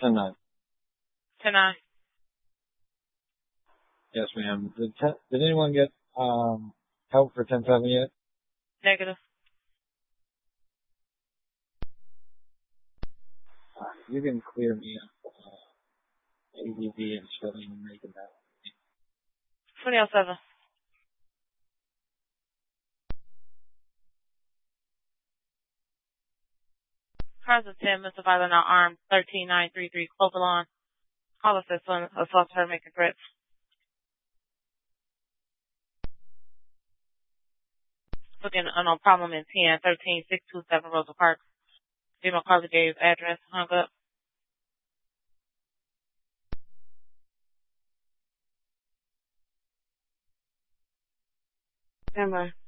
10-9. 10-9. Yes, ma'am. Did anyone get help for 10-7 yet? Negative. You can clear me up. ADV and spelling and making that. 2007. Crimes of 10, Mr. Violent Not Armed, 13933, Clovelon. Caller says son assaults her making threats. Looking no problem in 10, 13627 Rosa Park. Female caller gave address, hung up. Stand by.